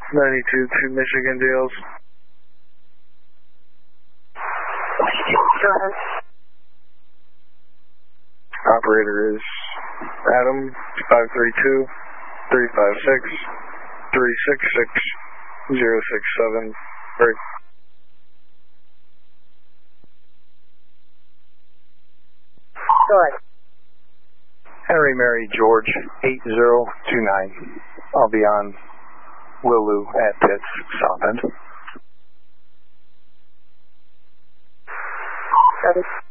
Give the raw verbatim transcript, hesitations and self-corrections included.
ninety-two to Michigan Dales. Go ahead. Operator is Adam, five three two, three five six, three six six, zero six seven. Break. Go ahead. Henry Mary George, eight zero two nine. I'll be on Willu at Pitts, South End. Seven.